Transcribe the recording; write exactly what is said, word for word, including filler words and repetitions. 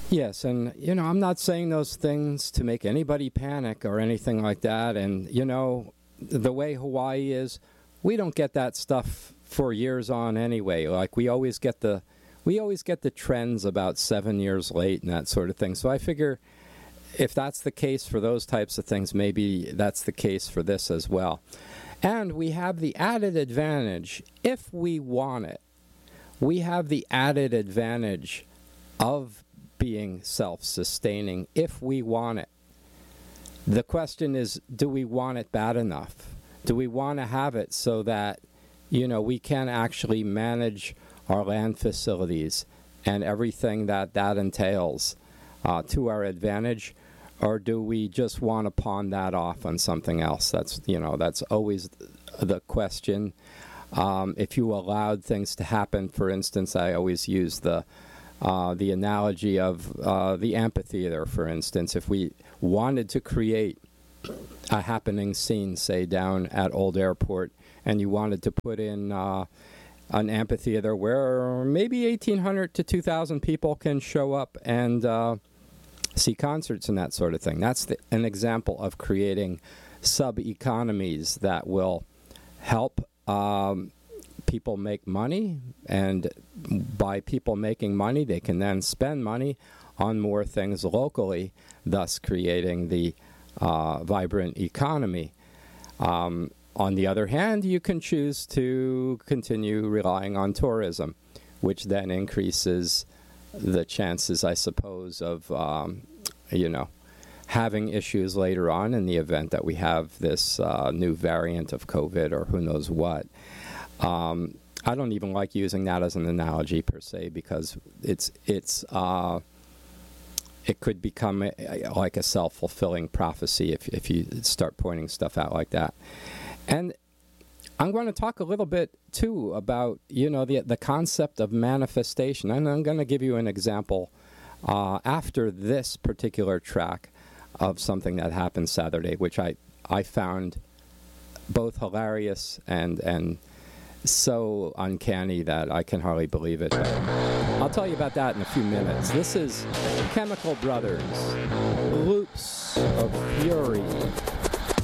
Yes, and, you know, I'm not saying those things to make anybody panic or anything like that. And, you know, the way Hawaii is, we don't get that stuff for years on anyway. Like, we always get the, we always get the trends about seven years late and that sort of thing. So I figure if that's the case for those types of things, maybe that's the case for this as well. And we have the added advantage, if we want it, we have the added advantage of being self-sustaining if we want it. The question is, do we want it bad enough? Do we want to have it so that, you know, we can actually manage our land facilities and everything that that entails uh, to our advantage? Or do we just want to pawn that off on something else? That's, you know, that's always the question. Um, if you allowed things to happen, for instance, I always use the Uh, the analogy of uh, the amphitheater, for instance. If we wanted to create a happening scene, say, down at Old Airport, and you wanted to put in uh, an amphitheater where maybe eighteen hundred to two thousand people can show up and uh, see concerts and that sort of thing. That's the, an example of creating sub-economies that will help um, people make money, and by people making money, they can then spend money on more things locally, thus creating the uh, vibrant economy. Um, on the other hand, you can choose to continue relying on tourism, which then increases the chances, I suppose, of, um, you know, having issues later on in the event that we have this uh, new variant of COVID or who knows what. Um, I don't even like using that as an analogy per se, because it's it's uh, it could become a, a, like a self-fulfilling prophecy if if you start pointing stuff out like that. And I'm going to talk a little bit too about, you know, the the concept of manifestation, and I'm going to give you an example uh, after this particular track of something that happened Saturday, which I I found both hilarious and and so uncanny that I can hardly believe it. But I'll tell you about that in a few minutes. This is Chemical Brothers, Loops of Fury.